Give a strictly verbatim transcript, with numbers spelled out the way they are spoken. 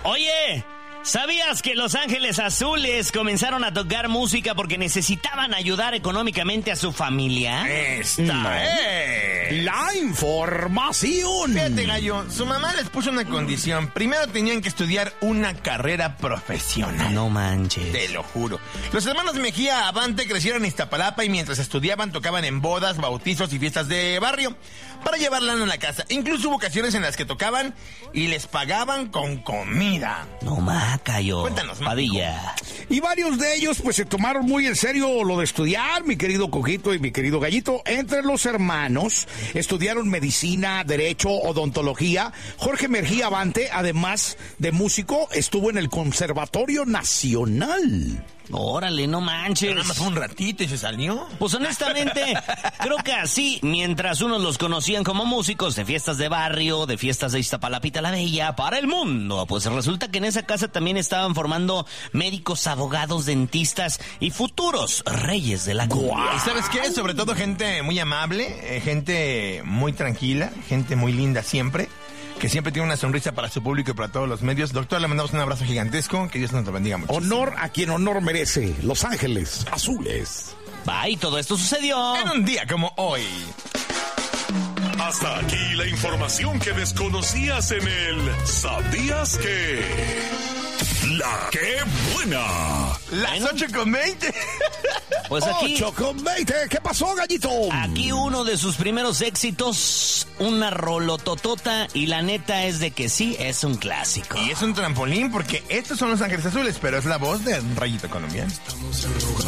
Oye, ¿sabías que Los Ángeles Azules comenzaron a tocar música porque necesitaban ayudar económicamente a su familia? Esta No. es La información. Fíjate, Gallo, su mamá les puso una condición. Primero tenían que estudiar una carrera profesional. No manches. Te lo juro. Los hermanos Mejía Avante crecieron en Iztapalapa y mientras estudiaban tocaban en bodas, bautizos y fiestas de barrio para llevar lana a la casa. Incluso hubo ocasiones en las que tocaban y les pagaban con comida. No Macayo. Cuéntanos, Maco. Padilla. Y varios de ellos pues se tomaron muy en serio lo de estudiar, mi querido Cojito y mi querido Gallito. Entre los hermanos estudiaron medicina, derecho, odontología. Jorge Mejía Avante, además de músico, estuvo en el Conservatorio Nacional. Órale, no manches. Nada más fue un ratito y se salió. Pues honestamente, creo que así, mientras unos los conocían como músicos de fiestas de barrio, de fiestas de Iztapalapita la Bella, para el mundo, pues resulta que en esa casa también estaban formando médicos, abogados, dentistas y futuros reyes de la cumbia. ¿Y sabes qué? Sobre todo gente muy amable, eh, gente muy tranquila, gente muy linda siempre, que siempre tiene una sonrisa para su público y para todos los medios. Doctor, le mandamos un abrazo gigantesco, que Dios nos lo bendiga mucho. Honor a quien honor merece. Los Ángeles Azules. Va, y todo esto sucedió En un día como hoy. Hasta aquí la información que desconocías en el ¿Sabías que? La ¡Qué buena! Las Bueno. ocho con veinte. Pues aquí, ocho con veinte. ¿Qué pasó, Gallito? aquí uno de sus primeros éxitos, una rolototota, y la neta es de que sí, es un clásico. Y es un trampolín porque estos son Los Ángeles Azules, pero es la voz de un rayito colombiano.